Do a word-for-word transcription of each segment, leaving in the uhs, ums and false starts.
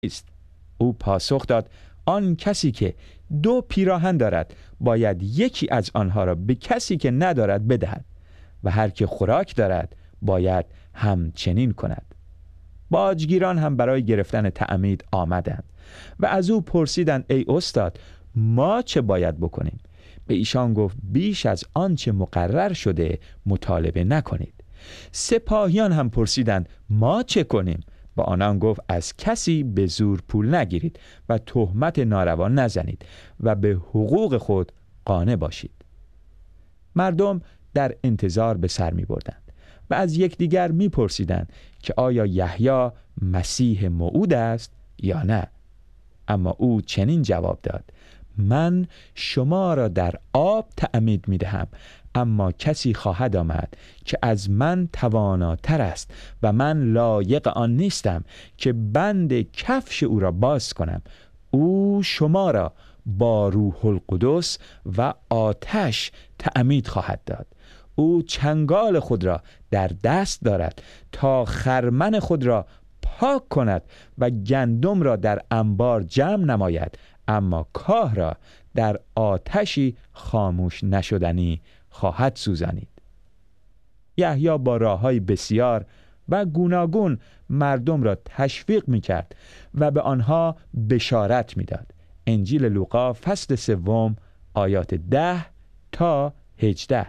است. او پاسخ داد: آن کسی که دو پیراهن دارد باید یکی از آنها را به کسی که ندارد بدهد و هر که خوراک دارد باید همچنین کند. باجگیران هم برای گرفتن تعمید آمدند و از او پرسیدند: ای استاد، ما چه باید بکنیم؟ به ایشان گفت: بیش از آنچه مقرر شده مطالبه نکنید. سپاهیان هم پرسیدند: ما چه کنیم؟ با آنان گفت: از کسی به زور پول نگیرید و تهمت ناروا نزنید و به حقوق خود قانع باشید. مردم در انتظار به سر می بردند و از یکدیگر می پرسیدند که آیا یحیی مسیح موعود است یا نه. اما او چنین جواب داد: من شما را در آب تعمید می دهم، اما کسی خواهد آمد که از من تواناتر است و من لایق آن نیستم که بند کفش او را باز کنم. او شما را با روح القدس و آتش تعمید خواهد داد. او چنگال خود را در دست دارد تا خرمن خود را پاک کند و گندم را در انبار جمع نماید، اما کاه را در آتشی خاموش نشدنی خواهد سوزانید. یحیی با راه‌های بسیار و گوناگون مردم را تشویق می‌کرد و به آنها بشارت می‌داد. انجیل لوقا فصل سوم آیات ده تا هجده.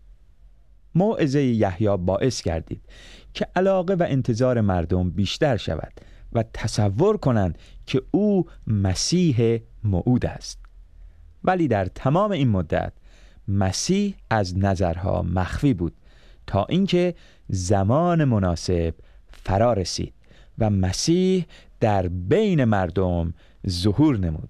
موعظه یحیی باعث گردید که علاقه و انتظار مردم بیشتر شود و تصور کنند که او مسیح موعود است. ولی در تمام این مدت مسیح از نظرها مخفی بود تا اینکه زمان مناسب فرا رسید و مسیح در بین مردم ظهور نمود.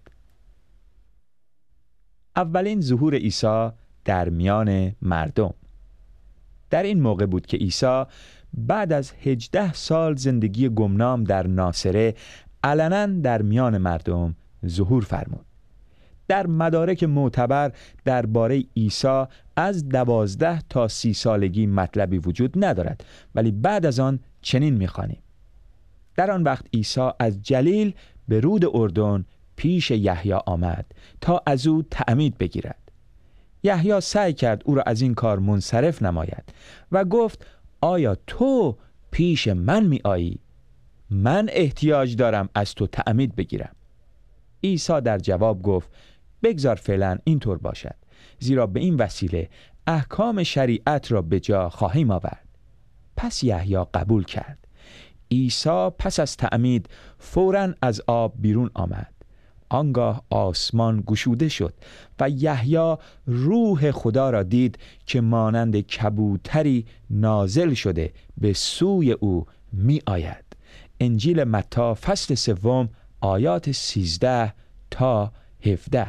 اولین ظهور عیسی در میان مردم در این موقع بود که عیسی بعد از هجده سال زندگی گمنام در ناصره علنا در میان مردم ظهور فرمود. در مدارک معتبر درباره عیسی از دوازده تا سی سالگی مطلبی وجود ندارد، ولی بعد از آن چنین می‌خوانیم: در آن وقت عیسی از جلیل به رود اردن پیش یحیی آمد تا از او تعمید بگیرد. یحیی سعی کرد او را از این کار منصرف نماید و گفت: آیا تو پیش من می آیی؟ من احتیاج دارم از تو تعمید بگیرم. عیسی در جواب گفت: بگذار فعلا اینطور باشد، زیرا به این وسیله احکام شریعت را به جا خواهیم آورد. پس یحیی قبول کرد. عیسی پس از تعمید فوراً از آب بیرون آمد. آنگاه آسمان گشوده شد و یحیی روح خدا را دید که مانند کبوتری نازل شده به سوی او می آید. انجیل متی فصل سوم آیات سیزده تا هفده.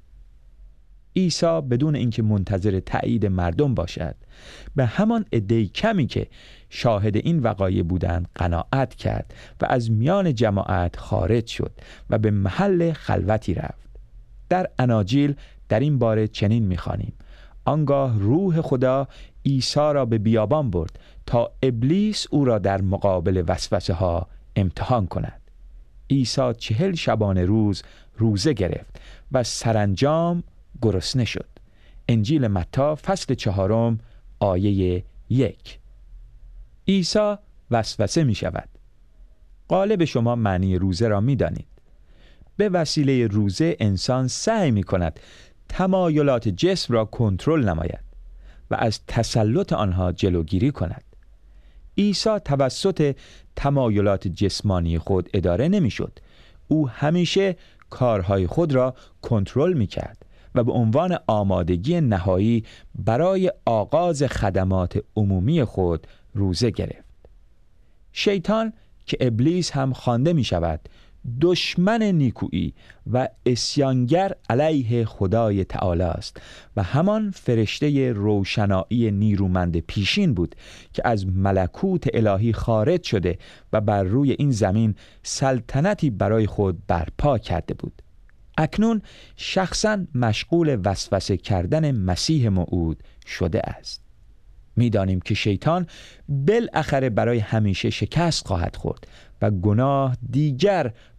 عیسی بدون اینکه منتظر تأیید مردم باشد به همان عده کمی که شاهد این وقایع بودند قناعت کرد و از میان جماعت خارج شد و به محل خلوتی رفت. در اناجیل در این باره چنین می‌خوانیم: آنگاه روح خدا عیسی را به بیابان برد تا ابلیس او را در مقابل وسوسه ها امتحان کند. عیسی چهل شبانه روز روزه گرفت و سرانجام گرسنه شد. انجیل متی فصل چهارم آیه یک. عیسی وسوسه می شود. غالب شما معنی روزه را می دانید. به وسیله روزه انسان سعی می کند تمایلات جسم را کنترل نماید و از تسلط آنها جلوگیری کند. عیسی توسط تمایلات جسمانی خود اداره نمی شد. او همیشه کارهای خود را کنترل می کرد و به عنوان آمادگی نهایی برای آغاز خدمات عمومی خود روزه گرفت. شیطان که ابلیس هم خوانده می شود دشمن نیکویی و عصیانگر علیه خدای تعالی است و همان فرشته روشنایی نیرومند پیشین بود که از ملکوت الهی خارج شده و بر روی این زمین سلطنتی برای خود برپا کرده بود. اکنون شخصاً مشغول وسوسه کردن مسیح موعود شده است. می‌دانیم که شیطان بالاخره برای همیشه شکست خواهد خورد و گناه دیگر